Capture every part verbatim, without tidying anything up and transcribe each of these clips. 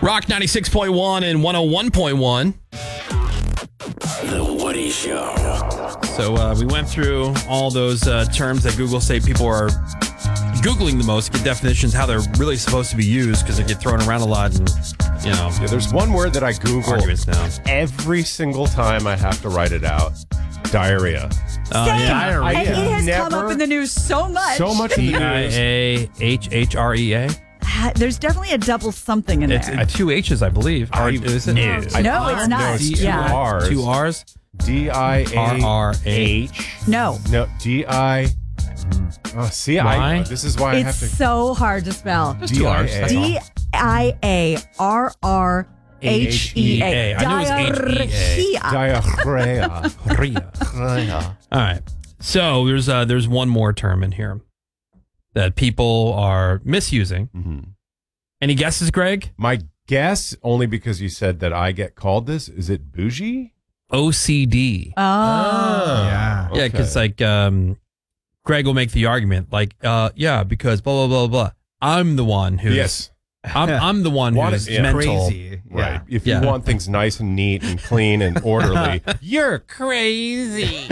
Rock ninety-six point one and one oh one point one. The Woody Show. So uh, we went through all those uh, terms that Google say people are Googling the most, get definitions, how they're really supposed to be used because they get thrown around a lot and, you know. Yeah, there's one word that I Google arguments now. Every single time I have to write it out. Diarrhea. Uh, Same. yeah. And it has Never- come up in the news so much. So much in the D I news. A H H R E A. There's definitely a double something in It's there. uh, two H's, I believe. Or, is it? No, it's not. No, it's two Yeah. R's. Two R's? D I A R R A H. No. No, D I. Oh, see, I. Why? This is why I It's have to. so hard to spell. Just two R's. That's all. D I A R R H E A. I knew it was H E A. Diarrhea. Diarrhea. All right. So there's uh, there's one more term in here that people are misusing. Mm-hmm. Any guesses, Greg? My guess, only because you said that I get called this, is it bougie? O C D. Oh. Yeah. Yeah, because like um, Greg will make the argument like, uh, yeah, because blah blah blah blah. I'm the one who's Yes. I'm I'm the one Want who's it- yeah. mental. Crazy. Right. Yeah. If Yeah. you want things nice and neat and clean and orderly, you're crazy.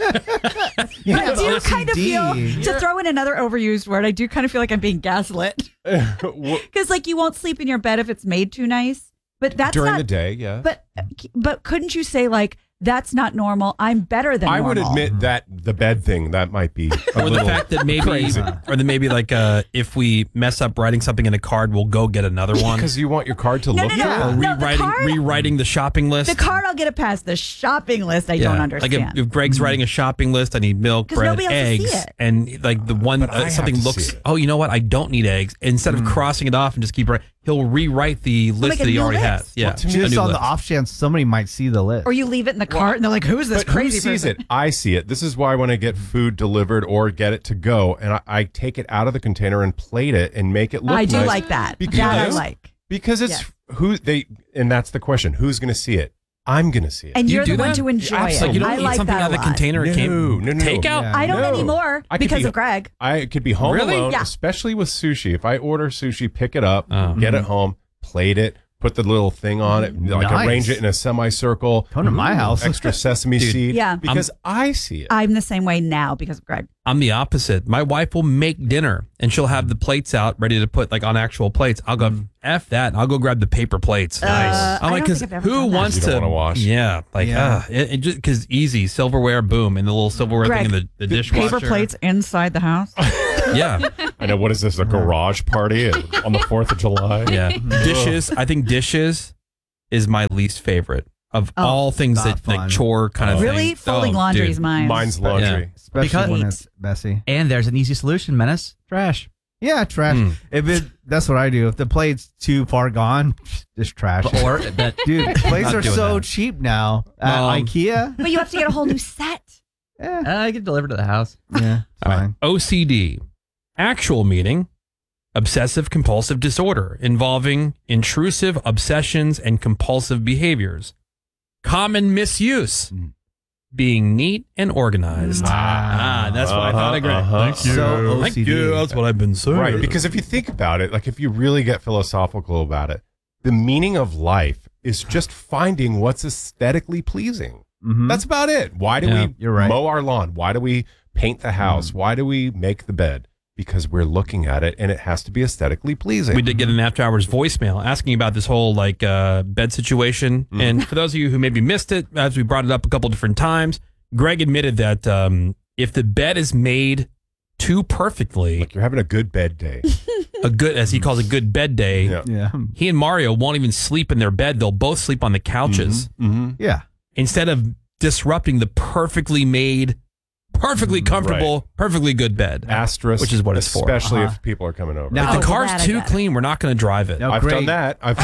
I do kind of feel, to throw in another overused word, I do kind of feel like I'm being gaslit. Because, like, you won't sleep in your bed if it's made too nice. But that's During not, the day, yeah. But, but couldn't you say, like, that's not normal. I'm better than I normal. would admit that the bed thing, that might be a Or the little fact that maybe, crazy. or then maybe like uh, if we mess up writing something in a card, we'll go get another one. Because you want your card to No, look no, no. good. Or No, the rewriting, card- rewriting the shopping list. The card, I'll get it past. The shopping list, I don't understand. Like if, if Greg's writing a shopping list, I need milk, 'Cause bread, nobody else will see eggs, it. and like the one But I uh, have something to looks. see it. Oh, you know what? I don't need eggs. Instead of crossing it off and just keep writing, he'll rewrite the list make a that he new already list. has. Yeah, To a me, new just on the list. off chance somebody might see the list. Or you leave it in the cart and they're like, who's this But crazy who sees person? it? I see it. This is why when I get food delivered or get it to go, and I, I take it out of the container and plate it and make it look I do nice. like that. Because, That I like. Because it's Yeah. who they, and that's the question. Who's going to see it? I'm going to see it. And You you're do the one that? to enjoy Absolutely. it. You don't I eat like something that out of a the lot. container. It No, came no, no, no. takeout. Yeah. I don't No. anymore I could because be- of Greg. I could be home Really? alone, Yeah. especially with sushi. If I order sushi, pick it up, Oh. get it home, plate it, put the little thing on it, like Nice. arrange it in a semicircle. Come to my house. Extra sesame Dude. seed. Yeah. Because i see it. I'm the same way now because of Greg. I'm the opposite. My wife will make dinner and she'll have the plates out ready to put like on actual plates. I'll go F that. I'll go grab the paper plates. Nice. Uh, I'm I like, don't because think I've ever who done that. wants You don't to wanna wash. Yeah, like Yeah. uh, it, it just because easy silverware, boom, and the little silverware Greg, thing in the, the dishwasher. Paper plates inside the house. Yeah, I know. What is this? A garage party on the fourth of July? yeah. Dishes. I think dishes is my least favorite of Oh. all things Not that fun. like chore kind of Really? thing. Folding Oh, laundry dude. is mine. Mine's laundry. Yeah. Especially Because- when it's messy. And there's an easy solution, Menace. Trash. Yeah, trash. Mm. If it, that's what I do. If the plate's too far gone, just trash. it. Or that Dude, plates Not are doing so that. cheap now at Um, IKEA. But you have to get a whole new set. Yeah, uh, I get delivered to the house. yeah, All right. fine. O C D, actual meaning, obsessive compulsive disorder involving intrusive obsessions and compulsive behaviors. Common misuse, Mm. being neat and organized. Ah, that's what I thought of Greg. Uh-huh, Thank you. So O Thank C D. you. That's what I've been saying. Right. Because if you think about it, like if you really get philosophical about it, the meaning of life is just finding what's aesthetically pleasing. Mhm. That's about it. Why do Yeah, we you're right. mow our lawn? Why do we paint the house? Mm. Why do we make the bed? Because we're looking at it and it has to be aesthetically pleasing. We did get an after hours voicemail asking about this whole like uh, bed situation. Mm. And for those of you who maybe missed it, as we brought it up a couple different times, Greg admitted that um, if the bed is made too perfectly, Like you're having a good bed day. a good, as he calls a good bed day, Yeah. Yeah, he and Mario won't even sleep in their bed. They'll both sleep on the couches Mm-hmm. yeah. instead of disrupting the perfectly made, perfectly comfortable, perfectly good bed. Asterisk, Which is what it's for. especially Uh-huh. if people are coming over. Now- If Oh, the car's that I too get it. clean, we're not going to drive it. No, I've great. done that. I've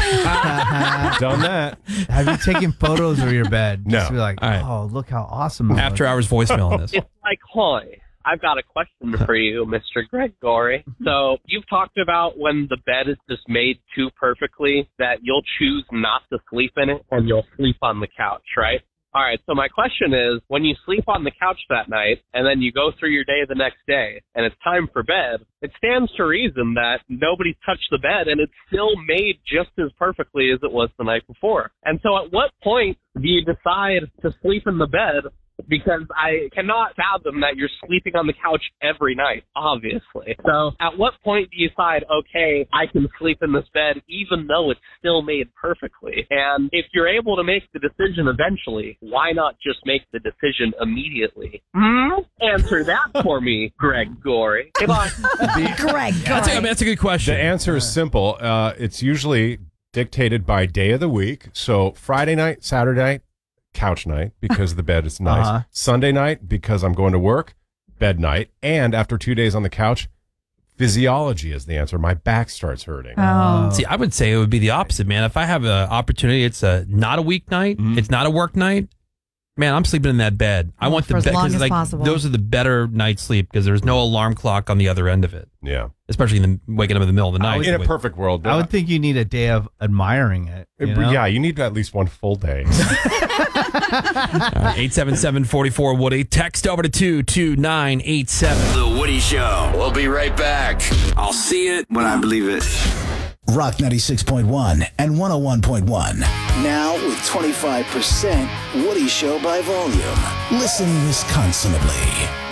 done that. Have you taken photos of your bed? No. Just to be like, All right. oh, look how awesome it After looks. hours voicemail on this. It's like, hi, I've got a question for you, Mister Gregory. So you've talked about when the bed is just made too perfectly that you'll choose not to sleep in it and you'll sleep on the couch, right? All right, so my question is, when you sleep on the couch that night and then you go through your day the next day and it's time for bed, it stands to reason that nobody's touched the bed and it's still made just as perfectly as it was the night before. And so at what point do you decide to sleep in the bed? Because I cannot fathom that you're sleeping on the couch every night, obviously. So at what point do you decide, okay, I can sleep in this bed even though it's still made perfectly? And if you're able to make the decision eventually, why not just make the decision immediately? Hmm? Answer that for me, Greg Gorey. Come on. Greg, That's a, I mean, that's a good question. The answer is simple. Uh, it's usually dictated by day of the week. So Friday night, Saturday night, couch night because the bed is nice. Uh-huh. Sunday night because I'm going to work, bed night. And after two days on the couch, physiology is the answer. My back starts hurting. Oh. See, I would say it would be the opposite, man. If I have an opportunity, it's a not a weeknight, Mhm. it's not a work night. Man, I'm sleeping in that bed. I Oh, want the for as bed long because as like possible. those are the better night sleep because there's no alarm clock on the other end of it, Yeah. especially in the waking up in the middle of the night. In a with- perfect world. I would think you need a day of admiring it. Uh, you know? Yeah, you need at least one full day. eight seven seven, four four, Woody. Text over to two two nine eight seven. The Woody Show. We'll be right back. I'll see it when I believe it. Rock ninety-six point one and one oh one point one. Now with twenty-five percent Woody Show by volume. Listen Wisconsinably.